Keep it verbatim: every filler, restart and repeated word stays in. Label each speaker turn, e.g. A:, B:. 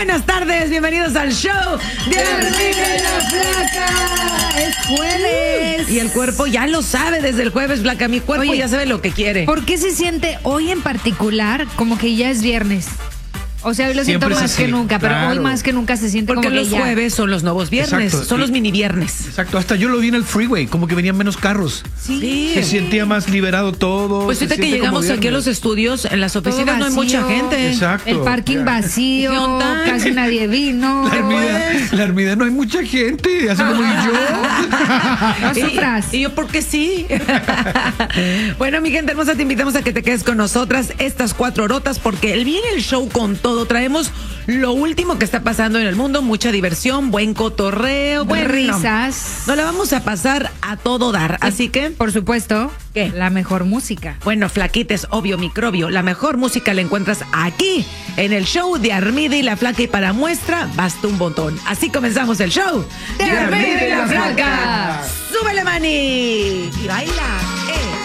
A: buenas tardes, bienvenidos al show de Armida y la Flaca.
B: Es jueves.
A: Y el cuerpo ya lo sabe desde el jueves, Flaca. Mi cuerpo
B: Oye,
A: ya sabe lo que quiere.
B: ¿Por qué se siente hoy en particular como que ya es viernes? O sea, hoy lo siento
C: Siempre es
B: más
C: así,
B: que nunca, pero
C: claro.
B: hoy más que nunca se siente
A: Porque
B: como
A: los
B: que ya.
A: jueves son los nuevos viernes,
C: Exacto.
A: son los
C: Y-
A: mini viernes.
C: Exacto, hasta yo lo vi en el freeway, como que venían menos carros.
A: Sí.
C: Se sentía más liberado todo.
A: Pues
C: se
A: ahorita que
C: siente como
A: llegamos aquí a los
C: viernes.
A: estudios, en las
B: Todo
A: oficinas no hay mucha
B: vacío.
A: gente.
C: Exacto.
B: El parking
C: Ya.
B: vacío,
A: ¿Qué onda?
B: casi nadie vino.
C: La Armida, la Armida, no hay mucha gente, así como yo.
B: No
A: Y-
B: sufras.
A: Y, yo, porque sí. Bueno, mi gente hermosa, te invitamos a que te quedes con nosotras estas cuatro horotas, porque el viene el show con todo. Traemos lo último que está pasando en el mundo, mucha diversión, buen cotorreo, buen
B: Risas.
A: Nos la vamos a pasar a todo dar. Así que,
B: Por supuesto,
A: ¿Qué?
B: la mejor música.
A: bueno, flaquites, obvio, microbio. La mejor música la encuentras aquí, en el show de Armida y la Flaca. Y para muestra, basta un botón. Así comenzamos el show
B: de Armida y la Flaca.
A: ¡Súbele, mani! ¡Y baila!